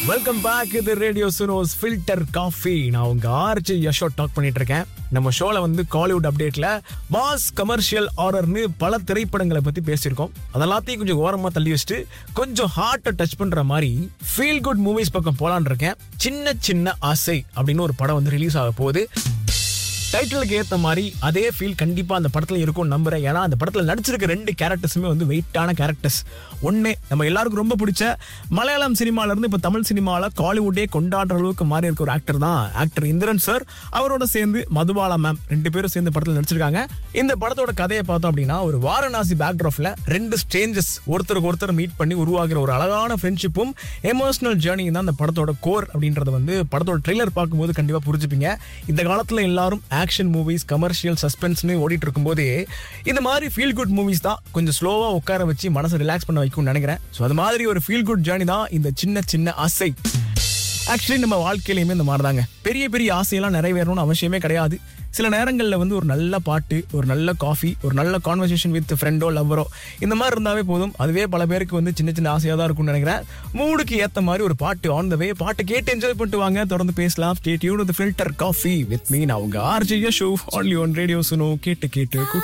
Welcome back. இது radio சுனோஸ் filter coffee. நான் உங்க ஆர்ஜி யஷோ டாக் பண்ணிட்டு இருக்கேன். நம்ம ஷோல வந்து காலிவுட் அப்டேட்ல மாஸ் கமர்ஷியல் ஹாரர்னு பல திரைப்படங்களை பத்தி பேசியிருக்கோம். அதெல்லாத்தையும் கொஞ்சம் ஓரமா தள்ளி வச்சுட்டு கொஞ்சம் ஹார்ட்டை டச் பண்ற மாதிரி ஃபீல் குட் மூவிஸ் பக்கம் போலான்னு இருக்கேன். சின்ன சின்ன ஆசை அப்படின்னு ஒரு படம் வந்து ரிலீஸ் ஆக போகுது. டைட்டிலுக்கு ஏற்ற மாதிரி அதே ஃபீல் கண்டிப்பா அந்த படத்துல இருக்கும் நம்புறேன். ஏன்னா அந்த படத்துல நடிச்சிருக்க 2 கேரக்டர்ஸுமே வந்து வெயிட்டான கேரக்டர்ஸ். ஒண்ணு நம்ம எல்லாருக்கும் ரொம்ப பிடிச்ச மலையாளம் சினிமால இருந்து இப்ப தமிழ் சினிமால காலிவுட்டே கொண்டாடுற அளவுக்கு மாறி இருக்க ஒரு ஆக்டர் தான் ஆக்டர் இந்திரன் சார். அவரோட சேர்ந்து மதுபாலா மேம் 2 பேரும் சேர்ந்து படத்துல நடிச்சிருக்காங்க. இந்த படத்தோட கதையை பார்த்தோம் அப்படின்னா ஒரு வாரணாசி பேக்ராப்ல 2 ஸ்ட்ரேஞ்சர்ஸ் ஒருத்தருக்கு ஒருத்தர் மீட் பண்ணி உருவாகிற ஒரு அழகான ஃப்ரெண்ட்ஷிப்பும் எமோஷனல் ஜேர்னியும் தான் அந்த படத்தோட கோர் அப்படின்றது வந்து படத்தோட ட்ரெய்லர் பார்க்கும்போது கண்டிப்பா புரிஞ்சுப்பீங்க. இந்த காலத்துல எல்லாரும் ஆக்ஷன் மூவிஸ், கமர்ஷியல், சஸ்பென்ஸ்னு ஓடிட்டு இருக்கும்போதே இந்த மாதிரி ஃபீல் குட் மூவிஸ் தான் கொஞ்சம் ஸ்லோவா உட்கார வச்சு மனசை ரிலாக்ஸ் பண்ண வைக்கும்னு நினைக்கிறேன். ஸோ அது மாதிரி ஒரு ஃபீல் குட் ஜேர்னி தான் இந்த சின்ன சின்ன ஆசை. ஆக்சுவலி நம்ம வாழ்க்கையிலுமே இந்த மாதிரி தாங்க. பெரிய பெரிய ஆசையெல்லாம் நிறைவேறணும்னு அவசியமே கிடையாது. சில நேரங்களில் வந்து ஒரு நல்ல பாட்டு, ஒரு நல்ல காஃபி, ஒரு நல்ல கான்வர்சேஷன் வித் ஃப்ரெண்டோ லவ்வரோ இந்த மாதிரி இருந்தாவே போதும். அதுவே பல பேருக்கு வந்து சின்ன சின்ன ஆசையாக தான் இருக்கும்னு நினைக்கிறேன். மூடுக்கு ஏற்ற மாதிரி ஒரு பாட்டு ஆன் த வே, பாட்டு கேட்டு என்ஜாய் பண்ணிட்டு வாங்க. தொடர்ந்து பேசலாம். Stay tuned with filter coffee with me. நான் உங்க RJ Yasho, only on Radio Suno. கேட்டு